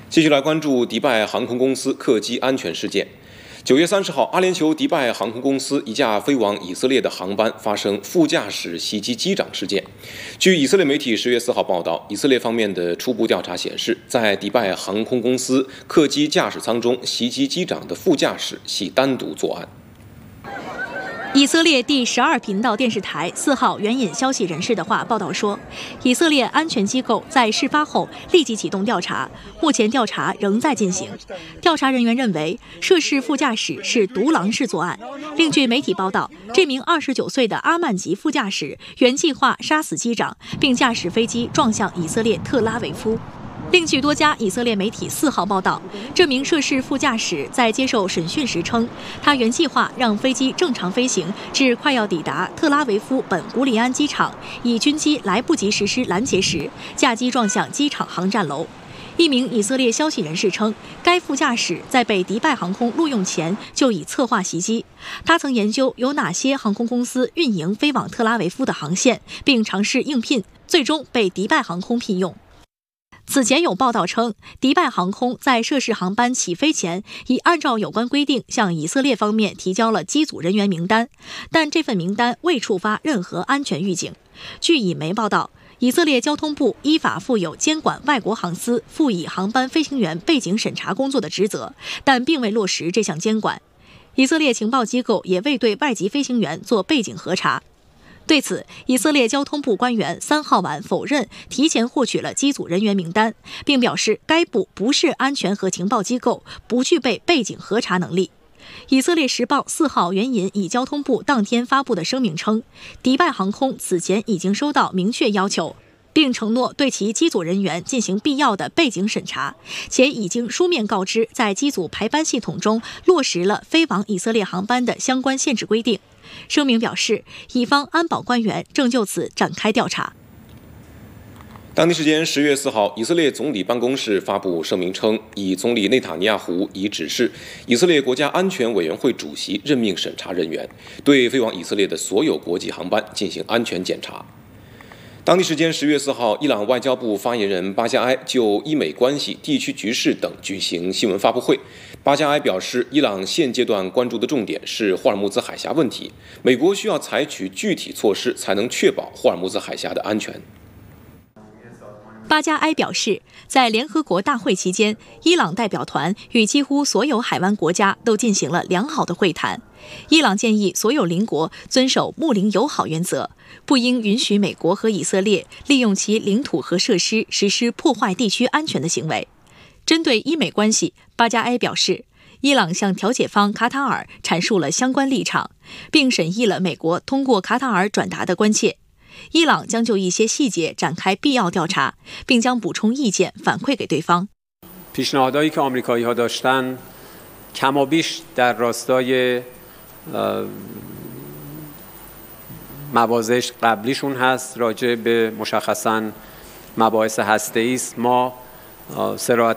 继续来关注迪拜航空公司客机安全事件。9月30号，阿联酋迪拜航空公司一架飞往以色列的航班发生副驾驶袭击机长事件。据以色列媒体10月4号报道，以色列方面的初步调查显示，在迪拜航空公司客机驾驶舱中袭击机长的副驾驶系单独作案。 以色列第12频道电视台4号援引消息人士的话报道说，以色列安全机构在事发后立即启动调查，目前调查仍在进行。调查人员认为，涉事副驾驶是独狼式作案。另据媒体报道，这名29岁的阿曼籍副驾驶原计划杀死机长，并驾驶飞机撞向以色列特拉维夫。另据多家以色列媒体4号报道，这名涉事副驾驶在接受审讯时称，他原计划让飞机正常飞行至快要抵达特拉维夫本古里安机场，以军机来不及实施拦截时，驾机撞向机场航站楼。一名以色列消息人士称，该副驾驶在被迪拜航空录用前就已策划袭击。他曾研究有哪些航空公司运营飞往特拉维夫的航线，并尝试应聘，最终被迪拜航空聘用。此前有报道称，迪拜航空在涉事航班起飞前，已按照有关规定向以色列方面提交了机组人员名单，但这份名单未触发任何安全预警。据以媒报道，以色列交通部依法负有监管外国航司辅以航班飞行员背景审查工作的职责，但并未落实这项监管。以色列情报机构也未对外籍飞行员做背景核查。对此，以色列交通部官员3号晚否认提前获取了机组人员名单，并表示该部不是安全和情报机构，不具备背景核查能力。以色列时报4号援引以交通部当天发布的声明称，迪拜航空此前已经收到明确要求，并承诺对其机组人员进行必要的背景审查，且已经书面告知在机组排班系统中落实了飞往以色列航班的相关限制规定。声明表示，以方安保官员正就此展开调查。 当地时间10月4号，以色列总理办公室发布声明称，以总理内塔尼亚胡已指示以色列国家安全委员会主席任命审查人员，对飞往以色列的所有国际航班进行安全检查。当地时间10月4号，伊朗外交部发言人巴加埃就伊美关系、地区局势等举行新闻发布会。巴加埃表示，伊朗现阶段关注的重点是霍尔木兹海峡问题，美国需要采取具体措施才能确保霍尔木兹海峡的安全。 巴加埃表示，在联合国大会期间，伊朗代表团与几乎所有海湾国家都进行了良好的会谈。伊朗建议所有邻国遵守睦邻友好原则，不应允许美国和以色列利用其领土和设施实施破坏地区安全的行为。针对伊美关系，巴加埃表示，伊朗向调解方卡塔尔阐述了相关立場，并审议了美国通过卡塔尔转达的关切。伊朗将就一些细节展开必要调查，并将补充意见反馈给对方。 پیشنهادهایی که آمریکایی‌ها داشتن کمابیش در راستای مواضع قبلیشون هست راجع به مشخصاً مباحث هسته‌ای است. ما صراحتاً